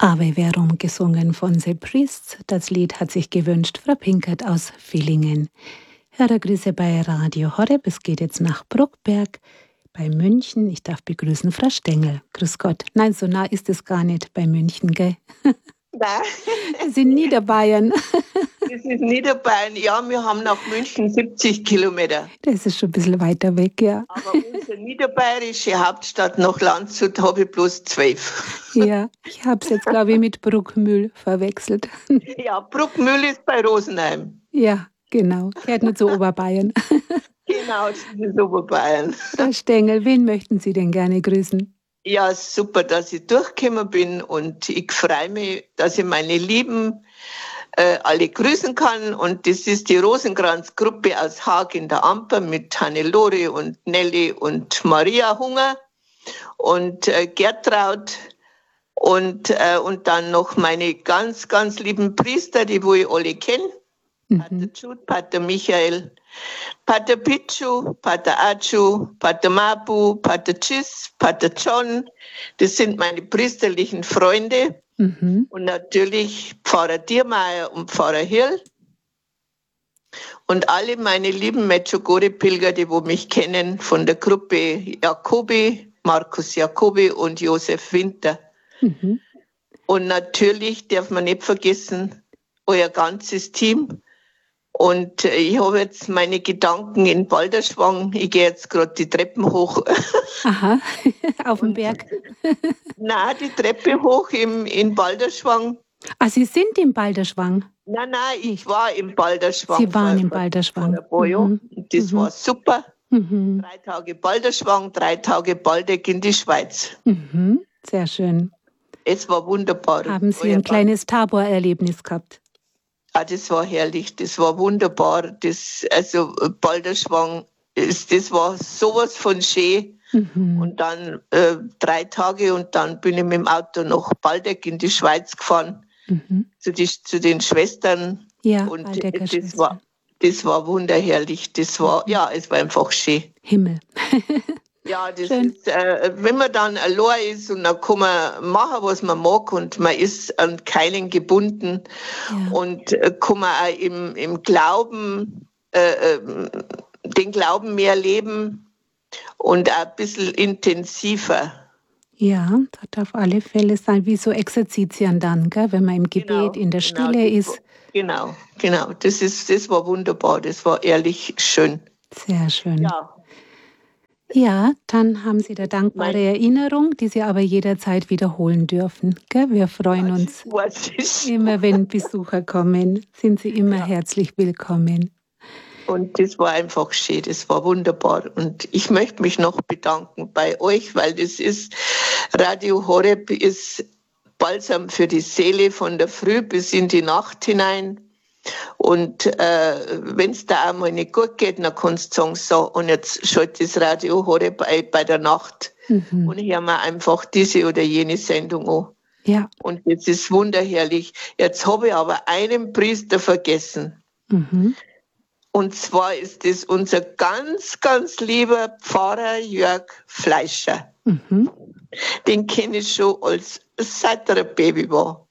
Ave Verum gesungen von The Priests. Das Lied hat sich gewünscht Frau Pinkert aus Villingen. Hörergrüße bei Radio Horeb. Es geht jetzt nach Bruckberg bei München. Ich darf begrüßen Frau Stengel. Grüß Gott. Nein, so nah ist es gar nicht bei München, gell? Nein. Das ist in Niederbayern. Das ist Niederbayern. Ja, wir haben nach München 70 Kilometer. Das ist schon ein bisschen weiter weg, ja. Aber unsere niederbayerische Hauptstadt nach Landshut habe ich bloß 12. Ja, ich habe es jetzt, glaube ich, mit Bruckmühl verwechselt. Ja, Bruckmühl ist bei Rosenheim. Ja, genau. Gehört nicht zu Oberbayern. Genau, das ist Oberbayern. Frau Stengel, wen möchten Sie denn gerne grüßen? Ja, super, dass ich durchgekommen bin und ich freue mich, dass ich meine Lieben alle grüßen kann. Und das ist die Rosenkranz-Gruppe aus Haag in der Amper mit Hannelore und Nelly und Maria Hunger und Gertraud und dann noch meine ganz, ganz lieben Priester, die wo ich alle kenne. Pater Jude, Pater Michael, Pater Pichu, Pater Achu, Pater Mabu, Pater Tschüss, Pater John. Das sind meine priesterlichen Freunde. Und natürlich Pfarrer Diermeier und Pfarrer Hirl. Und alle meine lieben Medjugorje-Pilger, die wo mich kennen, von der Gruppe Jacobi, Markus Jacobi und Josef Winter. Und natürlich darf man nicht vergessen, euer ganzes Team. Und ich habe jetzt meine Gedanken in Balderschwang. Ich gehe jetzt gerade die Treppen hoch. Aha, auf dem Berg. Nein, die Treppe hoch in Balderschwang. Ah, Sie sind im Balderschwang? Nein, ich war im Balderschwang. Sie waren im Balderschwang. Das war super. 3 Tage Balderschwang, 3 Tage Baldeck in die Schweiz. Sehr schön. Es war wunderbar. Haben Sie ein kleines Tabor-Erlebnis gehabt? Ah, das war herrlich, das war wunderbar. Also Balderschwang, das war sowas von schön. Und dann 3 Tage und dann bin ich mit dem Auto nach Baldeck in die Schweiz gefahren, zu den Schwestern. Ja, und das war wunderherrlich. Es war einfach schön. Himmel. Ja, das ist, wenn man dann allein ist und dann kann man machen, was man mag und man ist an keinen gebunden und kann man auch im Glauben, den Glauben mehr leben und auch ein bisschen intensiver. Ja, das darf auf alle Fälle sein, wie so Exerzitien dann, gell? Wenn man im Gebet in der Stille ist. Genau. Das war wunderbar, das war ehrlich schön. Sehr schön. Ja, dann haben Sie da dankbare Erinnerung, die Sie aber jederzeit wiederholen dürfen. Gell? Wir freuen uns immer, wenn Besucher kommen. Sind Sie immer herzlich willkommen. Und das war einfach schön, das war wunderbar. Und ich möchte mich noch bedanken bei euch, weil das ist, Radio Horeb ist Balsam für die Seele von der Früh bis in die Nacht hinein. Und wenn es da einmal nicht gut geht, dann kannst du sagen, so, und jetzt schalte das Radio Horeb bei der Nacht und hören wir einfach diese oder jene Sendung an. Ja. Und jetzt ist wunderherrlich. Jetzt habe ich aber einen Priester vergessen. Und zwar ist das unser ganz, ganz lieber Pfarrer Jörg Fleischer. Den kenne ich schon seit er ein Baby war.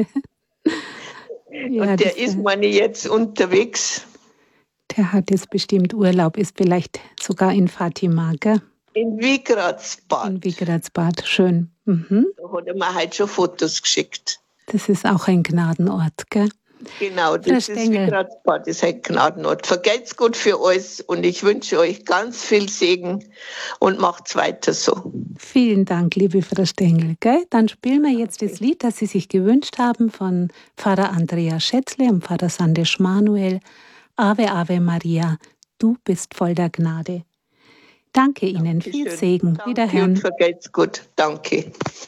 Ja, und der ist, meine ich, jetzt unterwegs. Der hat jetzt bestimmt Urlaub, ist vielleicht sogar in Fatima, gell? In Wigratsbad. In Wigratsbad, schön. Da hat er mir heute schon Fotos geschickt. Das ist auch ein Gnadenort, gell? Genau, das ist Wigratsbad, das ist ein Gnadenort. Vergelt's gut für alles und ich wünsche euch ganz viel Segen und macht's weiter so. Vielen Dank, liebe Frau Stengel. Gell? Dann spielen wir jetzt das Lied, das Sie sich gewünscht haben, von Pfarrer Andreas Schätzle und Pfarrer Sandesh Manuel. Ave, Ave Maria, du bist voll der Gnade. Danke Ihnen, viel Segen. Danke Wiederhören. Und vergelt's gut. Danke.